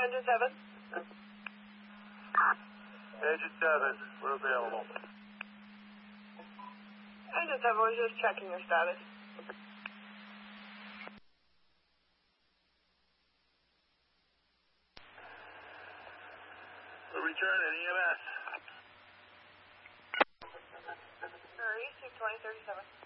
Engine 7. Engine 7, we're available. Engine 7, we're just checking your status. Return at EMS. East 2037.